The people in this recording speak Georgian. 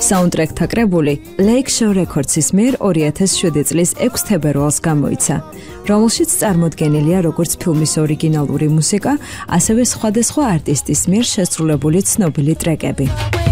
საუნდტრეკთა კრებული Lake Shore Records-ის მიერ 2007 წლის 6 თებერვალს გამოიცა, რომელშიც წარმოდგენილია როგორც ფილმის ორიგინალური მუსიკა, ასევე სხვადასხვა არტისტის მიერ შესრულებული ცნობილი ტრეკები.